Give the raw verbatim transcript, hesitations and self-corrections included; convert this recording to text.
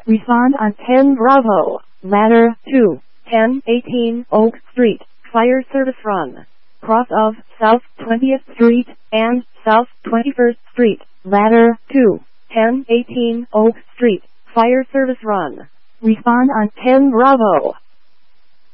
Respond on ten Bravo, ladder two, ten eighteen Oak Street, Fire Service Run. Cross of South twentieth Street and South twenty-first Street, ladder two, ten eighteen Oak Street, Fire Service Run. Respond on ten Bravo.